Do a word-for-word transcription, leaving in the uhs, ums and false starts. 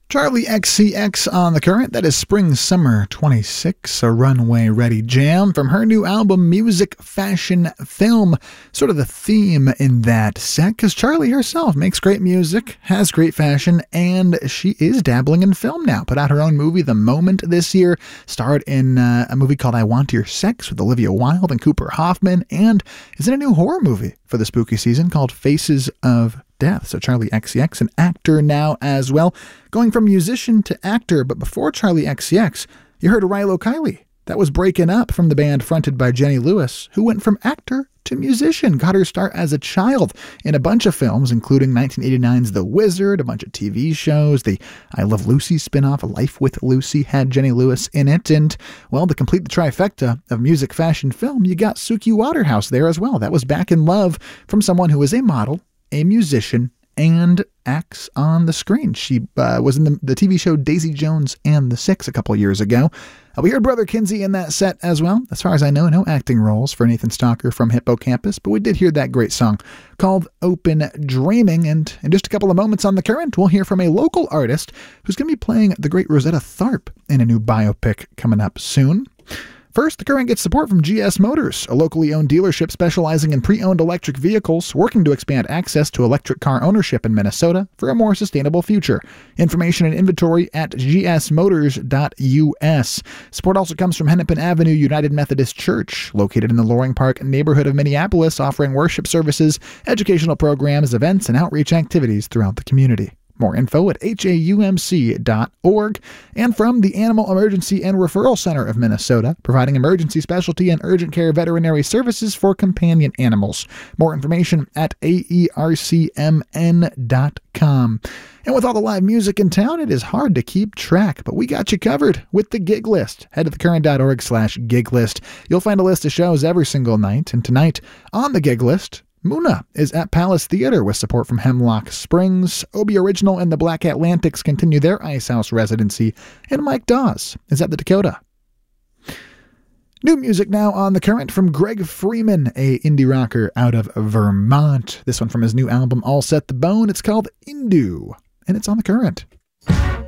Charlie X C X on the current. That is Spring Summer twenty-six, a runway-ready jam from her new album, Music, Fashion, Film. Sort of the theme in that set, because Charlie herself makes great music, has great fashion, and she is dabbling in film now. Put out her own movie, The Moment, this year. Starred in uh, a movie called I Want Your Sex with Olivia Wilde and Cooper Hoffman, and is in a new horror movie for the spooky season called Faces of Death. So Charlie X C X, an actor now as well, going from musician to actor. But before Charlie X C X, you heard Rilo Kiley. That was breaking up from the band fronted by Jenny Lewis, who went from actor to musician. Got her start as a child in a bunch of films, including nineteen eighty-nine's The Wizard, a bunch of T V shows. The I Love Lucy spinoff, Life with Lucy, had Jenny Lewis in it. And, well, to complete the trifecta of music, fashion, film, you got Suki Waterhouse there as well. That was Back in Love from someone who is a model, a musician, and acts on the screen. She uh, was in the, the T V show Daisy Jones and the Six a couple years ago. Uh, we heard Brother Kinsey in that set as well. As far as I know, no acting roles for Nathan Stalker from Hippocampus, but we did hear that great song called Open Dreaming. And in just a couple of moments on The Current, we'll hear from a local artist who's going to be playing the great Rosetta Tharpe in a new biopic coming up soon. First, The Current gets support from G S Motors, a locally owned dealership specializing in pre-owned electric vehicles, working to expand access to electric car ownership in Minnesota for a more sustainable future. Information and inventory at g s motors dot u s. Support also comes from Hennepin Avenue United Methodist Church, located in the Loring Park neighborhood of Minneapolis, offering worship services, educational programs, events, and outreach activities throughout the community. More info at H A U M C dot org, and from the Animal Emergency and Referral Center of Minnesota, providing emergency specialty and urgent care veterinary services for companion animals. More information at A E R C M N dot com. And with all the live music in town, it is hard to keep track, but we got you covered with the gig list. Head to thecurrent.org slash gig list. You'll find a list of shows every single night, and tonight on the gig list, Muna is at Palace Theater with support from Hemlock Springs. Obie Original and the Black Atlantics continue their Ice House residency, and Mike Dawes is at the Dakota. New music now on The Current from Greg Freeman, a indie rocker out of Vermont. This one from his new album, All Set the Bone. It's called Indu, and it's on The Current.